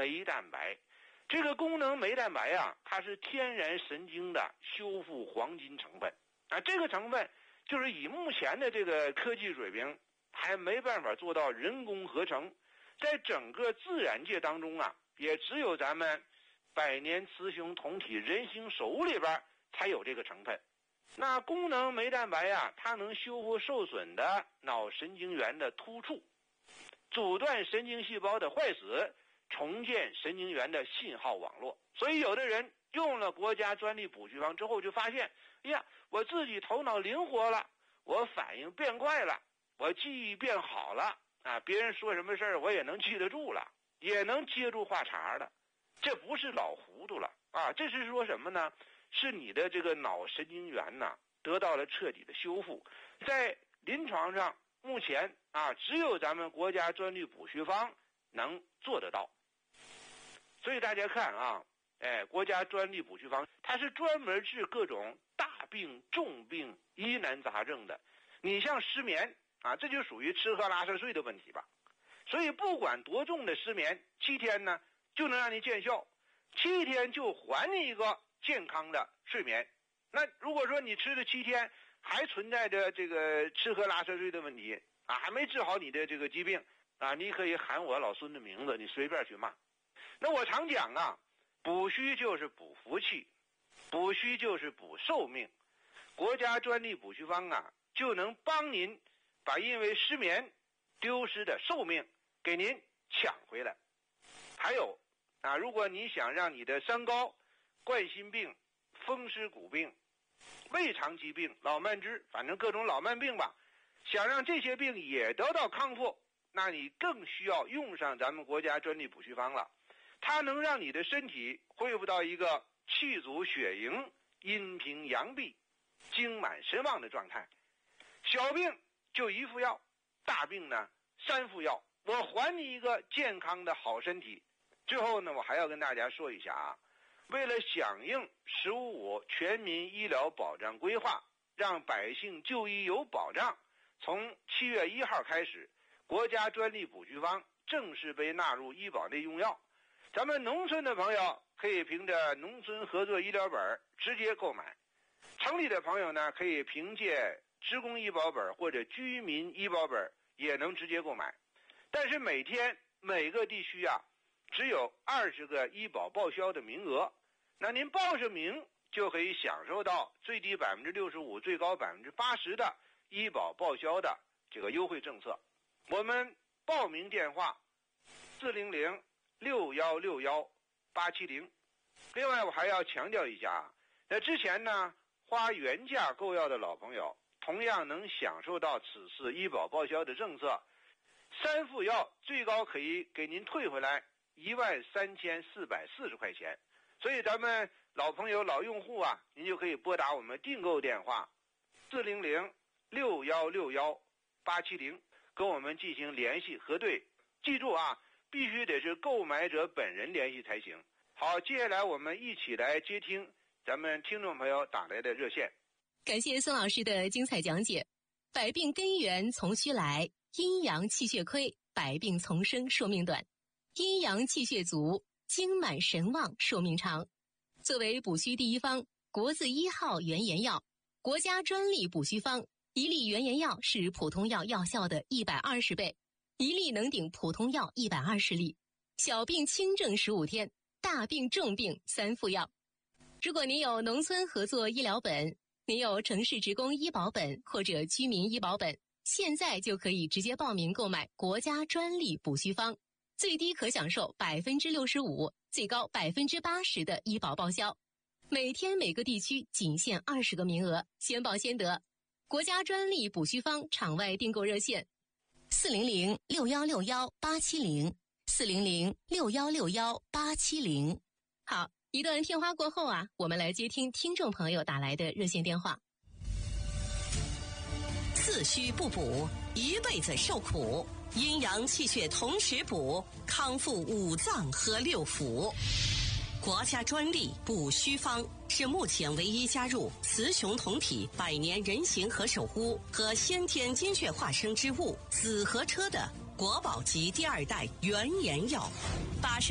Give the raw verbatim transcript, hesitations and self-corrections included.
酶蛋白。这个功能酶蛋白啊，它是天然神经的修复黄金成分啊。这个成分就是以目前的这个科技水平还没办法做到人工合成，在整个自然界当中啊，也只有咱们百年雌雄同体人形手物里边才有这个成分。那功能酶蛋白啊，它能修复受损的脑神经元的突触，阻断神经细胞的坏死，重建神经元的信号网络。所以有的人用了国家专利补虚方之后就发现，哎呀，我自己头脑灵活了，我反应变快了，我记忆变好了啊，别人说什么事儿我也能记得住了，也能接住话茬了。这不是老糊涂了啊，这是说什么呢？是你的这个脑神经元呐得到了彻底的修复。在临床上目前啊，只有咱们国家专利补虚方能做得到。所以大家看啊，哎，国家专利补虚方它是专门治各种大病重病疑难杂症的。你像失眠啊，这就属于吃喝拉撒睡的问题吧。所以不管多重的失眠，七天呢就能让你见效，七天就还你一个健康的睡眠。那如果说你吃了七天还存在着这个吃喝拉撒睡的问题啊，还没治好你的这个疾病啊，你可以喊我老孙的名字，你随便去骂。那我常讲啊，补虚就是补福气，补虚就是补寿命。国家专利补虚方啊，就能帮您把因为失眠丢失的寿命给您抢回来。还有啊，如果你想让你的三高、冠心病、风湿骨病、胃肠疾病、老慢支，反正各种老慢病吧，想让这些病也得到康复，那你更需要用上咱们国家专利补虚方了。它能让你的身体恢复到一个气足血盈、阴平阳闭、精满神旺的状态。小病就一副药，大病呢三副药，我还你一个健康的好身体。最后呢，我还要跟大家说一下啊，为了响应十五五全民医疗保障规划，让百姓就医有保障，从七月一号开始，国家专利补虚方正式被纳入医保内用药。咱们农村的朋友可以凭着农村合作医疗本直接购买，城里的朋友呢可以凭借职工医保本或者居民医保本也能直接购买。但是每天每个地区啊只有二十个医保报销的名额，那您报上名就可以享受到最低百分之六十五、最高百分之八十的医保报销的这个优惠政策。我们报名电话四零零六幺六幺八七零。另外我还要强调一下，那之前呢花原价购药的老朋友同样能享受到此次医保报销的政策，三副药最高可以给您退回来一万三千四百四十块钱。所以咱们老朋友老用户啊，您就可以拨打我们订购电话四零零六幺六幺八七零跟我们进行联系核对。记住啊，必须得是购买者本人联系才行。好，接下来我们一起来接听咱们听众朋友打来的热线。 感谢孙老师的精彩讲解。百病根源从虚来，阴阳气血亏，百病丛生，寿命短；阴阳气血足，精满神旺，寿命长。作为补虚第一方，国字一号原研药，国家专利补虚方，一粒原研药是普通药药效的一百二十倍，一粒能顶普通药一百二十粒。小病轻症十五天，大病重病三副药。如果您有农村合作医疗本，您有城市职工医保本或者居民医保本，现在就可以直接报名购买国家专利补虚方，最低可享受百分之六十五，最高百分之八十的医保报销。每天每个地区仅限二十个名额，先报先得。国家专利补虚方场外订购热线四零零六幺六幺八七零四零零六幺六幺八七零。好，一段片花过后啊，我们来接听听众朋友打来的热线电话。 四虚不补，一辈子受苦；阴阳气血同时补，康复五脏和六腑。国家专利补虚方是目前唯一加入雌雄同体百年人形和手污和先天精血化生之物紫河车的国宝级第二代原研药。八十